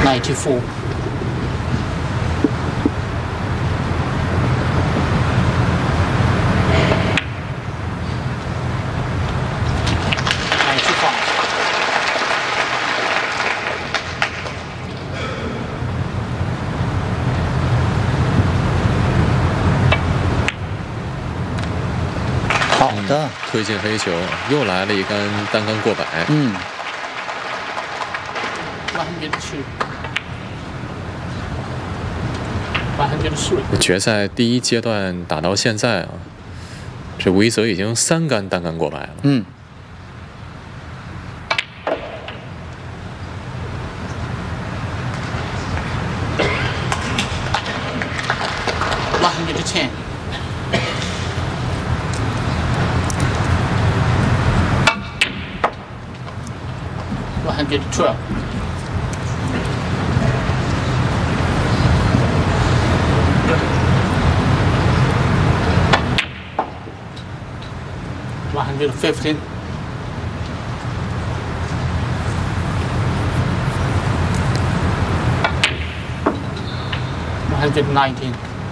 94. 好的， 推进黑球，又来了一杆单杆过百。 103. 决赛第一阶段打到现在啊，这吴一泽已经3杆单杆过百了。 110. 112. 115. 119.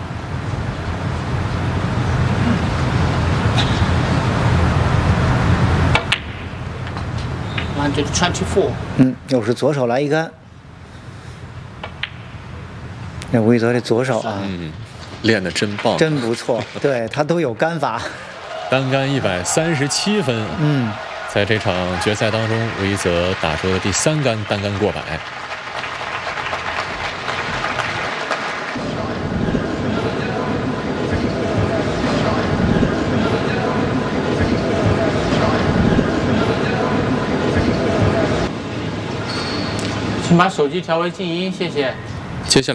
124. 又是左手来一杆。那吴一泽这左手啊， 练得真棒， 真不错。对他都有杆法。 单杆137分。在这场决赛当中，吴一泽打出了第3杆单杆过百。 请把手机调为静音，谢谢。 接下来。